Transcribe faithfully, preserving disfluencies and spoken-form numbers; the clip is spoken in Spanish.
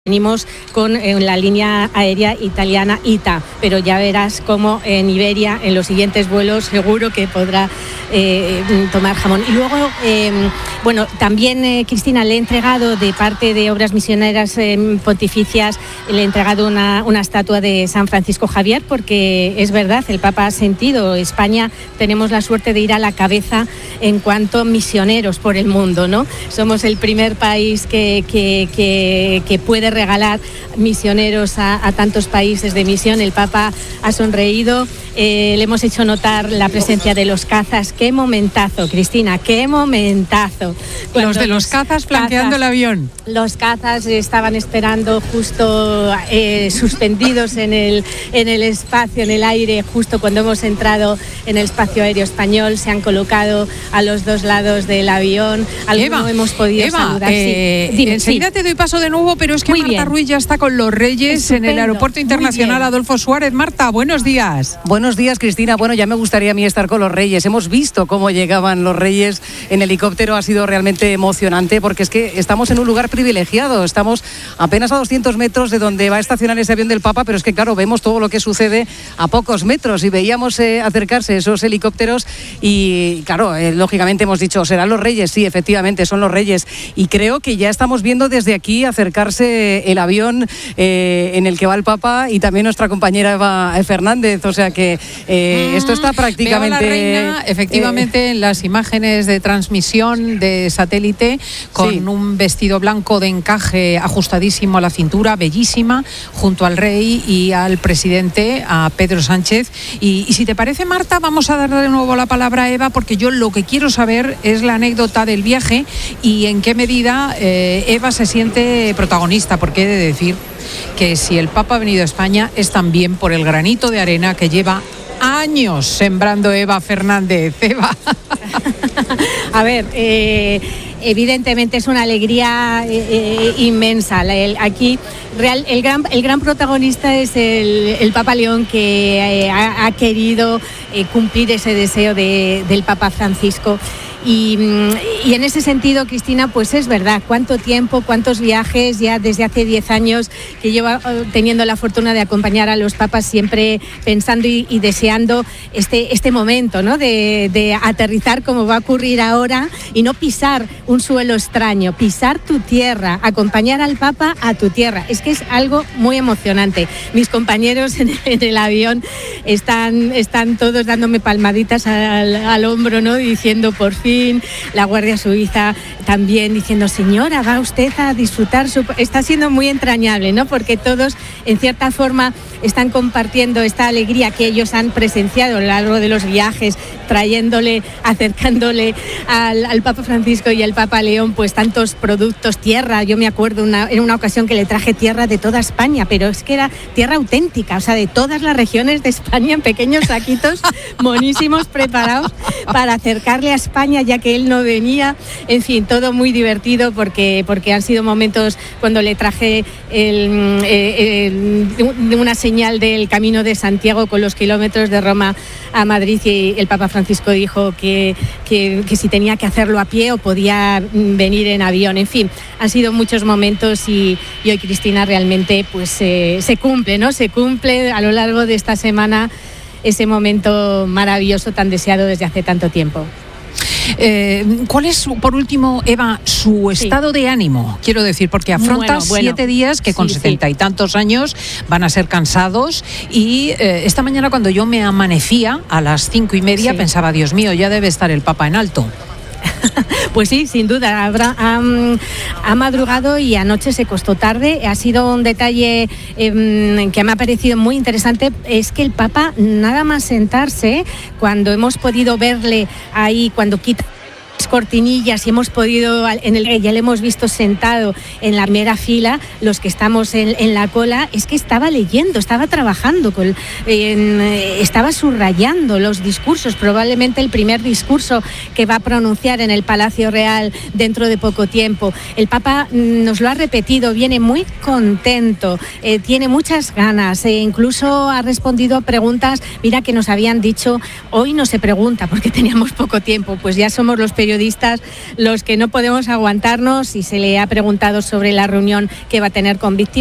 Venimos con eh, la línea aérea italiana I T A, pero ya verás cómo en Iberia, en los siguientes vuelos, seguro que podrá eh, tomar jamón. Y luego, eh, bueno, también, eh, Cristina, le he entregado de parte de Obras Misioneras eh, Pontificias, le he entregado una, una estatua de San Francisco Javier, porque es verdad, el Papa ha sentido, España tenemos la suerte de ir a la cabeza en cuanto a misioneros por el mundo, ¿no? Somos el primer país que, que, que, que puede regalar misioneros a, a tantos países de misión. El Papa ha sonreído, eh, le hemos hecho notar la presencia de los cazas. Qué momentazo, Cristina, qué momentazo. Cuando los de los cazas flanqueando el avión. Los cazas estaban esperando justo eh, suspendidos en el, en el espacio, en el aire, justo cuando hemos entrado en el espacio aéreo español. Se han colocado a los dos lados del avión. Algunos hemos podido Eva, saludar. Eh, sí. Dime, enseguida sí. te doy paso de nuevo, pero es que Muy Marta bien. Ruiz ya está con los Reyes Estupendo. en el Aeropuerto Internacional Adolfo Suárez. Marta, buenos días. Buenos días, Cristina. Bueno, ya me gustaría a mí estar con los Reyes. Hemos visto cómo llegaban los Reyes en helicóptero. Ha sido realmente emocionante porque es que estamos en un lugar privilegiado. Estamos apenas a doscientos metros de donde va a estacionar ese avión del Papa, pero es que, claro, vemos todo lo que sucede a pocos metros y veíamos eh, acercarse esos helicópteros y, claro, eh, lógicamente hemos dicho, ¿serán los Reyes? Sí, efectivamente, son los Reyes. Y creo que ya estamos viendo desde aquí acercarse el avión eh, en el que va el Papa y también nuestra compañera Eva Fernández. O sea que eh, esto está prácticamente... Veo a la reina, efectivamente, eh, en las imágenes de transmisión de satélite, con sí. un vestido blanco de encaje ajustadísimo a la cintura, bellísima, junto al rey y al presidente, a Pedro Sánchez. Y, y si te parece, Marta, vamos a darle de nuevo la palabra a Eva, porque yo lo que quiero saber es la anécdota del viaje y en qué medida eh, Eva se siente protagonista, porque he de decir que si el Papa ha venido a España es también por el granito de arena que lleva años sembrando Eva Fernández. Eva. A ver, eh, evidentemente es una alegría eh, inmensa. El, aquí real, el, gran, el gran protagonista es el, el Papa León, que eh, ha, ha querido eh, cumplir ese deseo de, del Papa Francisco. Y, y en ese sentido, Cristina, pues es verdad, cuánto tiempo, cuántos viajes, ya desde hace diez años que llevo teniendo la fortuna de acompañar a los papas, siempre pensando y, y deseando este, este momento, ¿no? de, de aterrizar como va a ocurrir ahora y no pisar un suelo extraño, pisar tu tierra, acompañar al Papa a tu tierra. Es que es algo muy emocionante. Mis compañeros en, en el avión están, están todos dándome palmaditas al, al hombro, ¿no? Diciendo, por fin, la Guardia Suiza también diciendo, señora, va usted a disfrutar su... Está siendo muy entrañable, ¿no? Porque todos, en cierta forma, están compartiendo esta alegría que ellos han presenciado a lo largo de los viajes, trayéndole, acercándole al, al Papa Francisco y al Papa León, pues tantos productos, tierra. Yo me acuerdo una, en una ocasión que le traje tierra de toda España, pero es que era tierra auténtica, o sea, de todas las regiones de España, en pequeños saquitos monísimos preparados para acercarle a España, ya que él no venía. En fin, todo muy divertido porque, porque han sido momentos cuando le traje el, el, el, una señal del Camino de Santiago con los kilómetros de Roma a Madrid, y el Papa Francisco dijo que, que, que si tenía que hacerlo a pie o podía venir en avión. En fin, han sido muchos momentos y, y hoy, Cristina, realmente pues eh, se cumple, ¿no? Se cumple a lo largo de esta semana ese momento maravilloso tan deseado desde hace tanto tiempo. Eh, ¿Cuál es, por último, Eva, su estado sí. de ánimo? Quiero decir, porque afrontas bueno, bueno. siete días que con sí, setenta sí. y tantos años van a ser cansados y eh, esta mañana cuando yo me amanecía a las cinco y media sí. pensaba, Dios mío, ya debe estar el Papa en alto. Pues sí, sin duda, habrá, ha, ha madrugado y anoche se costó tarde. Ha sido un detalle eh, que me ha parecido muy interesante, es que el Papa, nada más sentarse, cuando hemos podido verle ahí, cuando quita cortinillas y hemos podido, en el, ya le hemos visto sentado en la primera fila, los que estamos en, en la cola, es que estaba leyendo, estaba trabajando, con, en, estaba subrayando los discursos, probablemente el primer discurso que va a pronunciar en el Palacio Real dentro de poco tiempo. El Papa nos lo ha repetido, viene muy contento, eh, tiene muchas ganas, e incluso ha respondido a preguntas, mira que nos habían dicho, hoy no se pregunta porque teníamos poco tiempo, pues ya somos los periodistas periodistas los que no podemos aguantarnos, y se le ha preguntado sobre la reunión que va a tener con víctimas